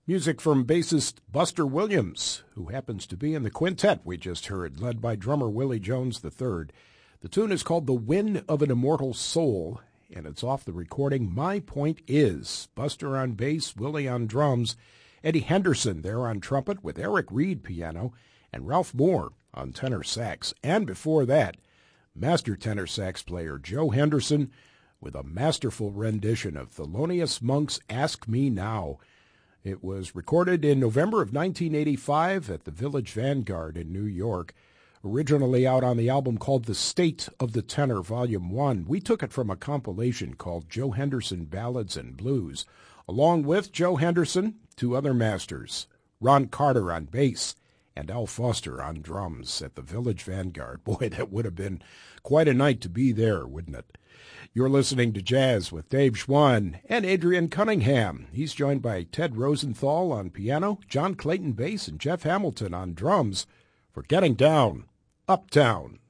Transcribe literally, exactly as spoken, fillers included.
Music from bassist Buster Williams, who happens to be in the quintet we just heard, led by drummer Willie Jones the third. The tune is called The Wind of an Immortal Soul, and it's off the recording My Point Is. Buster on bass, Willie on drums, Eddie Henderson there on trumpet with Eric Reed piano, and Ralph Moore on tenor sax. And before that, master tenor sax player Joe Henderson with a masterful rendition of Thelonious Monk's Ask Me Now. It was recorded in November of nineteen eighty-five at the Village Vanguard in New York, originally out on the album called The State of the Tenor, Volume one. We took it from a compilation called Joe Henderson Ballads and Blues. Along with Joe Henderson, two other masters, Ron Carter on bass and Al Foster on drums at the Village Vanguard. Boy, that would have been quite a night to be there, wouldn't it? You're listening to Jazz with Dave Schwann and Adrian Cunningham. He's joined by Ted Rosenthal on piano, John Clayton bass, and Jeff Hamilton on drums for Getting Down, Uptown.